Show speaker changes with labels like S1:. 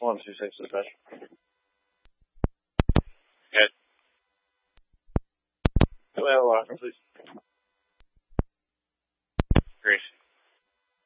S1: 1, 2, 6, dispatch.
S2: Yes.
S1: Go ahead, please.